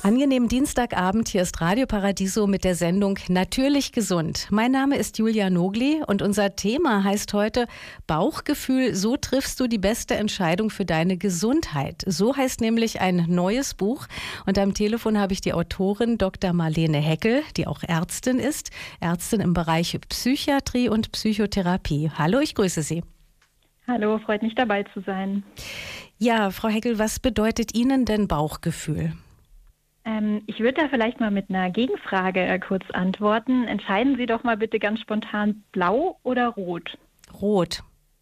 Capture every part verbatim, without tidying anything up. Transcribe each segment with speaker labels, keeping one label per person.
Speaker 1: Angenehmen Dienstagabend, hier ist Radio Paradiso mit der Sendung Natürlich gesund. Mein Name ist Julia Nogli und unser Thema heißt heute Bauchgefühl, so triffst du die beste Entscheidung für deine Gesundheit. So heißt nämlich ein neues Buch und am Telefon habe ich die Autorin Doktor Marlene Heckel, die auch Ärztin ist, Ärztin im Bereich Psychiatrie und Psychotherapie. Hallo, ich grüße Sie.
Speaker 2: Hallo, freut mich dabei zu sein.
Speaker 1: Ja, Frau Heckel, was bedeutet Ihnen denn Bauchgefühl?
Speaker 2: Ähm, ich würde da vielleicht mal mit einer Gegenfrage äh, kurz antworten. Entscheiden Sie doch mal bitte ganz spontan, blau oder rot?
Speaker 1: Rot.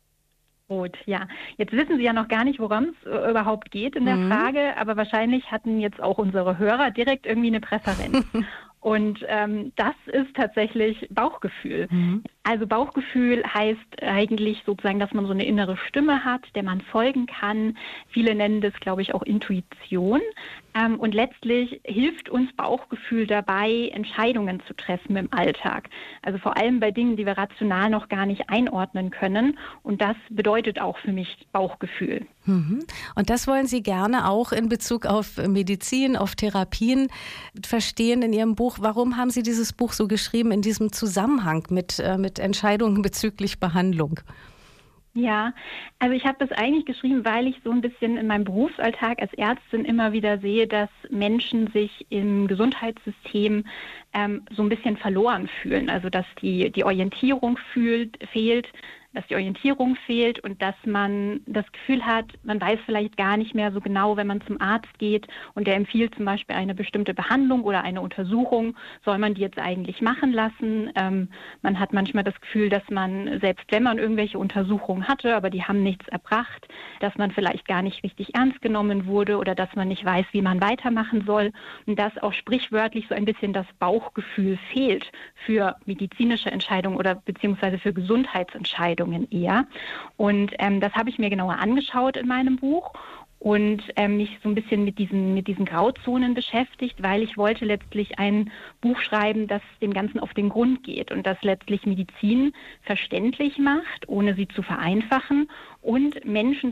Speaker 2: Rot, ja. Jetzt wissen Sie ja noch gar nicht, worum es äh, überhaupt geht in der
Speaker 1: Mhm.
Speaker 2: Frage, aber wahrscheinlich hatten jetzt auch unsere Hörer direkt irgendwie eine Präferenz. Und ähm, das ist tatsächlich Bauchgefühl.
Speaker 1: Mhm.
Speaker 2: Also Bauchgefühl heißt eigentlich sozusagen, dass man so eine innere Stimme hat, der man folgen kann. Viele nennen das, glaube ich, auch Intuition. Ähm, und letztlich hilft uns Bauchgefühl dabei, Entscheidungen zu treffen im Alltag. Also vor allem bei Dingen, die wir rational noch gar nicht einordnen können. Und das bedeutet auch für mich Bauchgefühl.
Speaker 1: Mhm. Und das wollen Sie gerne auch in Bezug auf Medizin, auf Therapien verstehen in Ihrem Buch. Warum haben Sie dieses Buch so geschrieben in diesem Zusammenhang mit, äh, mit Entscheidungen bezüglich Behandlung?
Speaker 2: Ja, also ich habe das eigentlich geschrieben, weil ich so ein bisschen in meinem Berufsalltag als Ärztin immer wieder sehe, dass Menschen sich im Gesundheitssystem ähm, so ein bisschen verloren fühlen. Also dass die, die Orientierung fühlt, fehlt, dass die Orientierung fehlt und dass man das Gefühl hat, man weiß vielleicht gar nicht mehr so genau, wenn man zum Arzt geht und der empfiehlt zum Beispiel eine bestimmte Behandlung oder eine Untersuchung, soll man die jetzt eigentlich machen lassen. Ähm, man hat manchmal das Gefühl, dass man, selbst wenn man irgendwelche Untersuchungen hatte, aber die haben nichts erbracht, dass man vielleicht gar nicht richtig ernst genommen wurde oder dass man nicht weiß, wie man weitermachen soll und dass auch sprichwörtlich so ein bisschen das Bauchgefühl fehlt für medizinische Entscheidungen oder beziehungsweise für Gesundheitsentscheidungen eher. Und ähm, das habe ich mir genauer angeschaut in meinem Buch und ähm, mich so ein bisschen mit diesen, mit diesen Grauzonen beschäftigt, weil ich wollte letztlich ein Buch schreiben, das dem Ganzen auf den Grund geht und das letztlich Medizin verständlich macht, ohne sie zu vereinfachen und Menschen